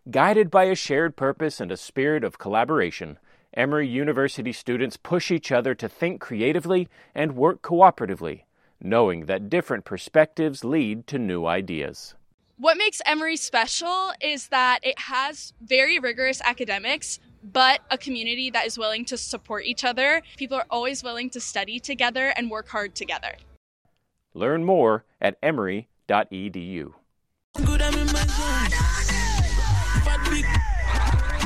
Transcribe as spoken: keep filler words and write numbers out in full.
Guided by a shared purpose and a spirit of collaboration, Emory University students push each other to think creatively and work cooperatively, knowing that different perspectives lead to new ideas. What makes Emory special is that it has very rigorous academics, but a community that is willing to support each other. People are always willing to study together and work hard together. Learn more at emory dot e d u.